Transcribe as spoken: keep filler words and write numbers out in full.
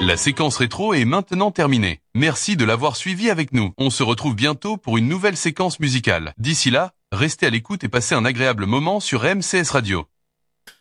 La séquence rétro est maintenant terminée. Merci de l'avoir suivi avec nous. On se retrouve bientôt pour une nouvelle séquence musicale. D'ici là, restez à l'écoute et passez un agréable moment sur M C S Radio.